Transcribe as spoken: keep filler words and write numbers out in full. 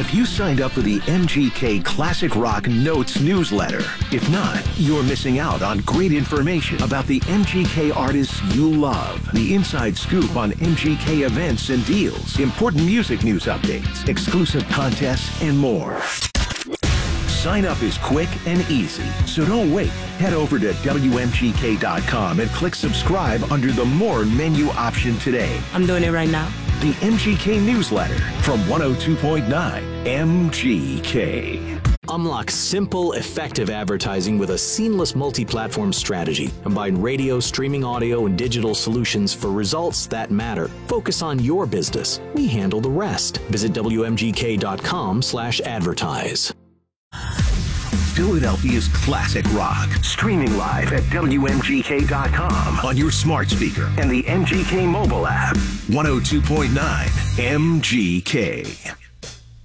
Have you signed up for the M G K Classic Rock Notes newsletter? If not, you're missing out on great information about the M G K artists you love, the inside scoop on M G K events and deals, important music news updates, exclusive contests, and more. Sign up is quick and easy, so don't wait. Head over to W M G K dot com and click subscribe under the More menu option today. I'm doing it right now. The M G K newsletter from one oh two point nine M G K. Unlock simple, effective advertising with a seamless multi-platform strategy. Combine radio, streaming audio, and digital solutions for results that matter. Focus on your business. We handle the rest. Visit W M G K dot com slash advertise. Philadelphia's classic rock, streaming live at W M G K dot com on your smart speaker and the M G K mobile app. one oh two point nine M G K.